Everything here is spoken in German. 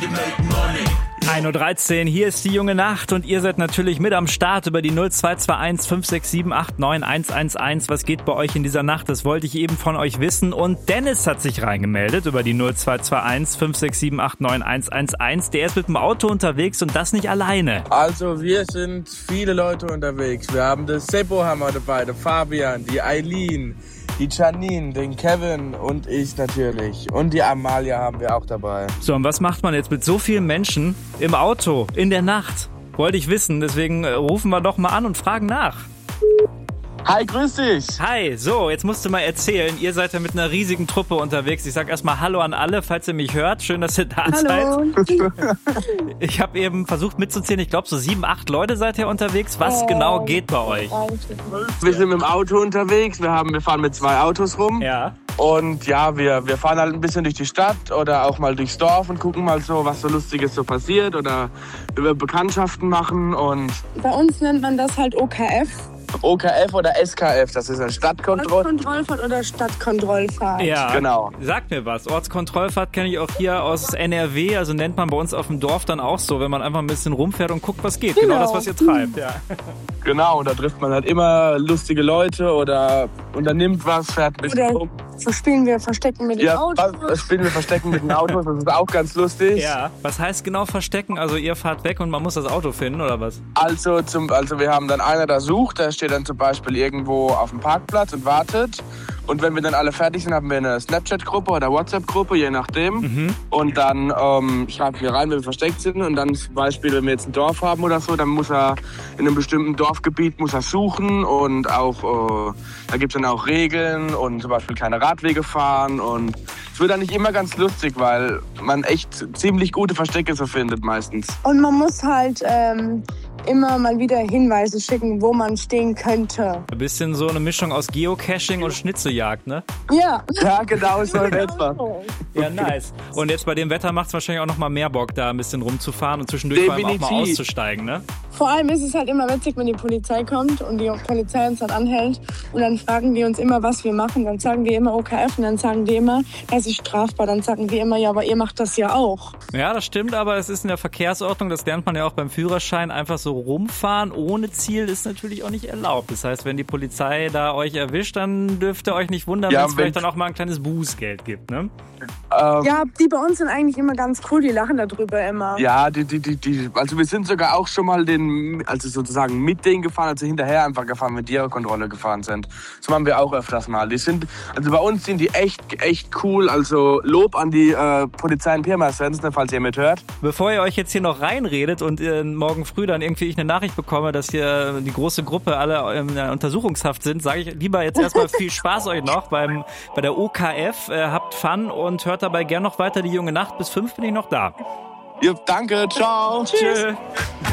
1.13 Uhr, hier ist die junge Nacht und ihr seid natürlich mit am Start über die 0221 567 89 111. Was geht bei euch in dieser Nacht? Das wollte ich eben von euch wissen. Und Dennis hat sich reingemeldet über die 0221 567 89 111. Der ist mit dem Auto unterwegs und das nicht alleine. Also wir sind viele Leute unterwegs. Wir haben den Seppo haben wir dabei, den Fabian, die Eileen, die Janine, den Kevin und ich natürlich. Und die Amalia haben wir auch dabei. So, und was macht man jetzt mit so vielen Menschen im Auto, in der Nacht? Wollte ich wissen, deswegen rufen wir doch mal an und fragen nach. Hi, grüß dich. Hi, so, jetzt musst du mal erzählen, ihr seid ja mit einer riesigen Truppe unterwegs. Ich sag erstmal Hallo an alle, falls ihr mich hört. Schön, dass ihr da seid. Ich habe eben versucht mitzuzählen, ich glaube so 7, 8 Leute seid ihr unterwegs. Was genau geht bei euch? Wir sind mit dem Auto unterwegs, wir fahren mit 2 Autos rum. Ja. Und ja, wir fahren halt ein bisschen durch die Stadt oder auch mal durchs Dorf und gucken mal so, was so Lustiges so passiert oder über Bekanntschaften machen. Und bei uns nennt man das halt OKF. OKF oder SKF, das ist eine Stadtkontrollfahrt. Ortskontrollfahrt oder Stadtkontrollfahrt. Ja, genau. Sagt mir was. Ortskontrollfahrt kenne ich auch hier aus NRW, also nennt man bei uns auf dem Dorf dann auch so, wenn man einfach ein bisschen rumfährt und guckt, was geht. Genau das, was ihr treibt, ja. Genau, und da trifft man halt immer lustige Leute oder unternimmt was, fährt ein bisschen rum. So spielen wir Verstecken mit den Autos. Spielen wir Verstecken mit den Autos, das ist auch ganz lustig. Ja, was heißt genau Verstecken? Also ihr fahrt weg und man muss das Auto finden, oder was? Also wir haben dann einer, der sucht, der steht dann zum Beispiel irgendwo auf dem Parkplatz und wartet. Und wenn wir dann alle fertig sind, haben wir eine Snapchat-Gruppe oder WhatsApp-Gruppe, je nachdem. Und dann schreiben wir rein, wenn wir versteckt sind. Und dann zum Beispiel, wenn wir jetzt ein Dorf haben oder so, dann muss er in einem bestimmten Dorfgebiet muss er suchen. Und auch da gibt es dann auch Regeln und zum Beispiel keine Radwege fahren. Und es wird dann nicht immer ganz lustig, weil man echt ziemlich gute Verstecke so findet meistens. Und man muss halt immer mal wieder Hinweise schicken, wo man stehen könnte. Ein bisschen so eine Mischung aus Geocaching und Schnitzeljagd, ne? Ja. Ja, genau so in etwa. Ja, nice. Und jetzt bei dem Wetter macht es wahrscheinlich auch noch mal mehr Bock, da ein bisschen rumzufahren und zwischendurch vor allem auch mal auszusteigen, ne? Vor allem ist es halt immer witzig, wenn die Polizei kommt und die Polizei uns dann anhält und dann fragen die uns immer, was wir machen. Dann sagen wir immer OKF und dann sagen die immer, das ist strafbar. Dann sagen wir immer, ja, aber ihr macht das ja auch. Ja, das stimmt, aber es ist in der Verkehrsordnung, das lernt man ja auch beim Führerschein, einfach so rumfahren ohne Ziel ist natürlich auch nicht erlaubt. Das heißt, wenn die Polizei da euch erwischt, dann dürft ihr euch nicht wundern, wenn es vielleicht dann auch mal ein kleines Bußgeld gibt, ne? Ja, die bei uns sind eigentlich immer ganz cool, die lachen darüber immer. Ja, also wir sind sogar auch schon mal sozusagen mit denen gefahren, also hinterher einfach gefahren, wenn die ihre Kontrolle gefahren sind. So machen wir auch öfters mal. Also bei uns sind die echt cool, also Lob an die Polizei in Pirmasens, falls ihr mithört. Bevor ihr euch jetzt hier noch reinredet und morgen früh dann irgendwie ich eine Nachricht bekomme, dass hier die große Gruppe alle in Untersuchungshaft sind, sage ich lieber jetzt erstmal viel Spaß euch noch bei der OKF. Habt Fun und hört dabei gern noch weiter die junge Nacht. Bis 5 bin ich noch da. Ja, danke, ciao. Tschüss.